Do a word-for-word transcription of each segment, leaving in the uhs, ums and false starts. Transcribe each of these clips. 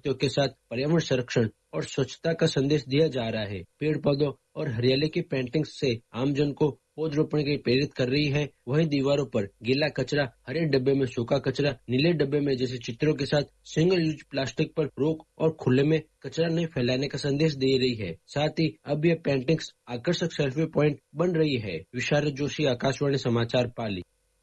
मोमबत्तियों के साथ पर्यावरण संरक्षण और स्वच्छता का संदेश दिया जा रहा है। पेड़ पौधों और हरियाली की पेंटिंग्स से आमजन को पौधरोपण के लिए प्रेरित कर रही है। वहीं दीवारों पर गीला कचरा, हरे डब्बे में सूखा कचरा, नीले डब्बे में जैसे चित्रों के साथ सिंगल यूज प्लास्टिक पर रोक और खुले में कचरा नहीं फैलाने का संदेश दे रही है। साथ ही अब ये पेंटिंग्स आकर्षक सेल्फी पॉइंट बन रही है। विशारद जोशी, आकाशवाणी समाचार, पाली।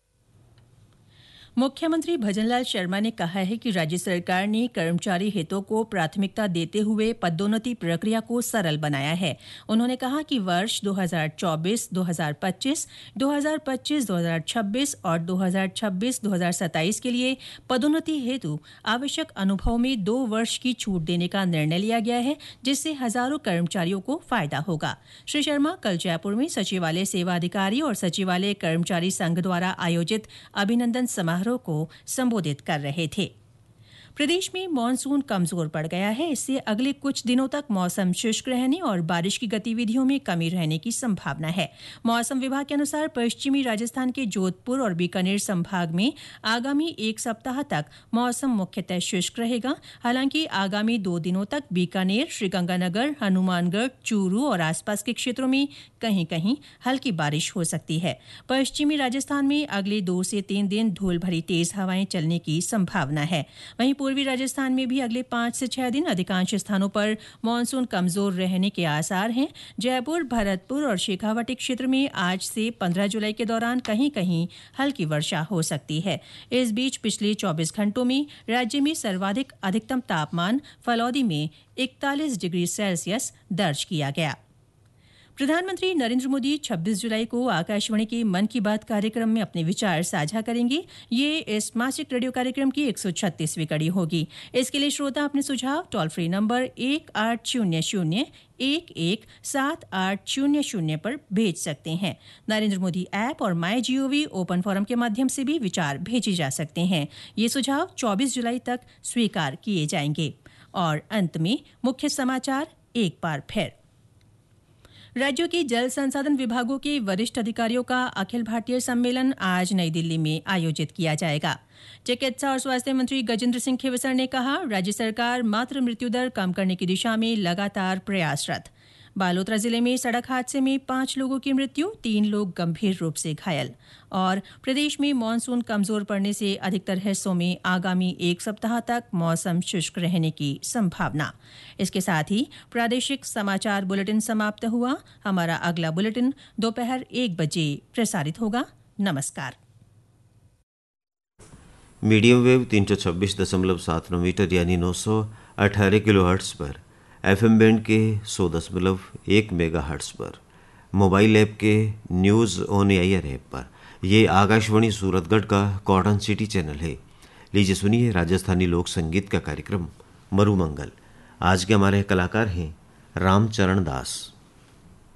मुख्यमंत्री भजनलाल शर्मा ने कहा है कि राज्य सरकार ने कर्मचारी हितों को प्राथमिकता देते हुए पदोन्नति प्रक्रिया को सरल बनाया है। उन्होंने कहा कि वर्ष दो हज़ार चौबीस दो हज़ार पच्चीस, दो हज़ार पच्चीस दो हज़ार छब्बीस और दो हज़ार छब्बीस दो हज़ार सत्ताईस के लिए पदोन्नति हेतु आवश्यक अनुभव में दो वर्ष की छूट देने का निर्णय लिया गया है, जिससे हजारों कर्मचारियों को फायदा होगा। श्री शर्मा कल जयपुर में सचिवालय सेवा अधिकारी और सचिवालय कर्मचारी संघ द्वारा आयोजित अभिनंदन समारोह को संबोधित कर रहे थे। प्रदेश में मानसून कमजोर पड़ गया है। इससे अगले कुछ दिनों तक मौसम शुष्क रहने और बारिश की गतिविधियों में कमी रहने की संभावना है। मौसम विभाग के अनुसार पश्चिमी राजस्थान के जोधपुर और बीकानेर संभाग में आगामी एक सप्ताह तक मौसम मुख्यतः शुष्क रहेगा। हालांकि आगामी दो दिनों तक बीकानेर, श्रीगंगानगर, हनुमानगढ़, चूरू और आसपास के क्षेत्रों में कहीं कहीं हल्की बारिश हो सकती है। पश्चिमी राजस्थान में अगले दो से तीन दिन धूल भरी तेज हवाएं चलने की संभावना है। वहीं पूर्वी राजस्थान में भी अगले पांच से छह दिन अधिकांश स्थानों पर मानसून कमजोर रहने के आसार हैं। जयपुर, भरतपुर और शेखावाटी क्षेत्र में आज से पंद्रह जुलाई के दौरान कहीं कहीं हल्की वर्षा हो सकती है। इस बीच पिछले चौबीस घंटों में राज्य में सर्वाधिक अधिकतम तापमान फलौदी में इकतालीस डिग्री सेल्सियस दर्ज किया गया। प्रधानमंत्री नरेंद्र मोदी छब्बीस जुलाई को आकाशवाणी के मन की बात कार्यक्रम में अपने विचार साझा करेंगे। ये इस मासिक रेडियो कार्यक्रम की एक सौ छत्तीसवीं कड़ी होगी। इसके लिए श्रोता अपने सुझाव टोल फ्री नंबर एक आठ शून्य शून्य एक एक सात आठ शून्य शून्य पर भेज सकते हैं। नरेंद्र मोदी ऐप और माई जीओवी ओपन फोरम के माध्यम से भी विचार भेजे जा सकते हैं। ये सुझाव चौबीस जुलाई तक स्वीकार किए जाएंगे। और अंत में मुख्य समाचार एक बार फिर। राज्यों के जल संसाधन विभागों के वरिष्ठ अधिकारियों का अखिल भारतीय सम्मेलन आज नई दिल्ली में आयोजित किया जाएगा। चिकित्सा और स्वास्थ्य मंत्री गजेंद्र सिंह खेवसर ने कहा, राज्य सरकार मातृ मृत्यु दर कम करने की दिशा में लगातार प्रयासरत। बालोतरा जिले में सड़क हादसे में पांच लोगों की मृत्यु, तीन लोग गंभीर रूप से घायल। और प्रदेश में मानसून कमजोर पड़ने से अधिकतर हिस्सों में आगामी एक सप्ताह तक मौसम शुष्क रहने की संभावना। इसके साथ ही प्रादेशिक समाचार बुलेटिन समाप्त हुआ। हमारा अगला बुलेटिन दोपहर एक बजे प्रसारित होगा। नमस्कार। मीडियम वेव तीन सौ छब्बीस दशमलव सात नौ मीटर यानी नौ सौ अठारह किलो हर्ट्स पर, एफएम बैंड के सौ दशमलव एक मेगा हर्ट्स पर, मोबाइल ऐप के न्यूज़ ऑन एयर ऐप पर ये आकाशवाणी सूरतगढ़ का कॉटन सिटी चैनल है। लीजिए सुनिए राजस्थानी लोक संगीत का कार्यक्रम मरुमंगल। आज के हमारे कलाकार हैं रामचरण दास।